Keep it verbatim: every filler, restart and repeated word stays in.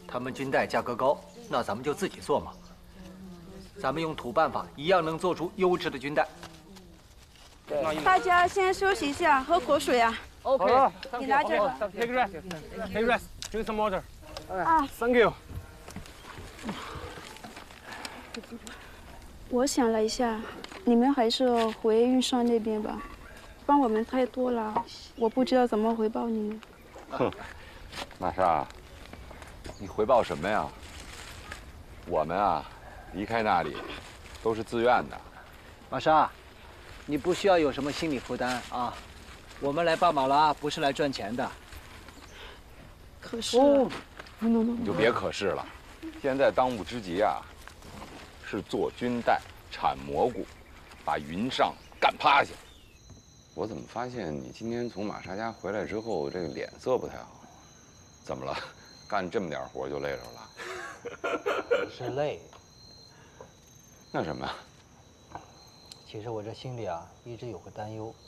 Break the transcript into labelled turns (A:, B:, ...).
A: 他们军带价格高，那咱们就自己做嘛。咱们用土办法，一样能做出优质的军带。
B: 大家先休息一下，喝口水啊。
C: OK，
B: 你拿这个。
C: Take rest. Take rest. Drink some water.
B: 啊
C: Thank you.
B: 我想了一下，你们还是回云上那边吧，帮我们太多了，我不知道怎么回报你们。
D: 哼，玛莎，你回报什么呀？我们啊，离开那里都是自愿的。
A: 玛莎，你不需要有什么心理负担啊。我们来巴马拉不是来赚钱的。
B: 可是，
D: 你就别可是了。现在当务之急啊，是做军带、产蘑菇，把云上干趴下。我怎么发现你今天从玛莎家回来之后，这个脸色不太好？怎么了？干这么点活就累着了？
E: 是累。
D: 那什么？
E: 其实我这心里啊，一直有个担忧。